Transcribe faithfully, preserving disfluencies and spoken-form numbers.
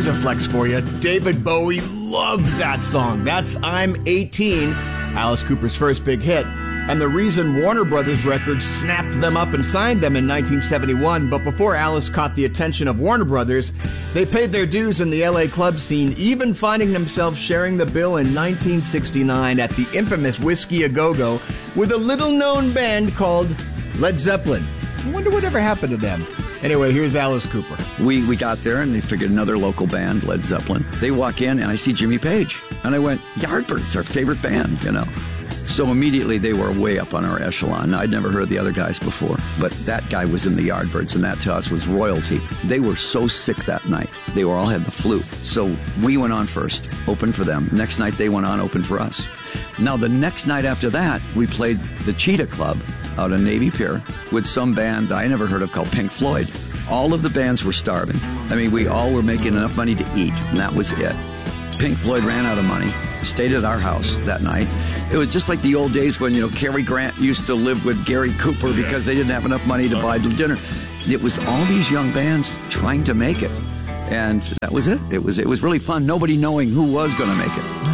here's a flex for you. David Bowie loved that song. That's I'm eighteen, Alice Cooper's first big hit. And the reason Warner Brothers Records snapped them up and signed them in nineteen seventy-one, but before Alice caught the attention of Warner Brothers, they paid their dues in the L A club scene, even finding themselves sharing the bill in nineteen sixty-nine at the infamous Whiskey A Go-Go with a little-known band called Led Zeppelin. I wonder whatever happened to them. Anyway, here's Alice Cooper. We we got there, and they figured another local band, Led Zeppelin. They walk in, and I see Jimmy Page. And I went, Yardbirds, our favorite band, you know. So immediately they were way up on our echelon. I'd never heard the other guys before, but that guy was in the Yardbirds, and that to us was royalty. They were so sick that night. They were all had the flu. So we went on first, opened for them. Next night they went on, opened for us. Now the next night after that, we played the Cheetah Club out on Navy Pier with some band I never heard of called Pink Floyd. All of the bands were starving. I mean, we all were making enough money to eat, and that was it. Pink Floyd ran out of money, stayed at our house that night. It was just like the old days when, you know, Cary Grant used to live with Gary Cooper because they didn't have enough money to buy dinner. It was all these young bands trying to make it. And that was it. It was it was really fun, nobody knowing who was going to make it.